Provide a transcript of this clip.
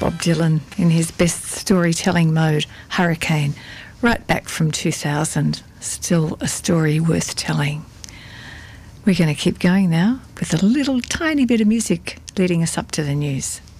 Bob Dylan in his best storytelling mode, Hurricane, right back from 2000. Still a story worth telling. We're going to keep going now with a little tiny bit of music leading us up to the news.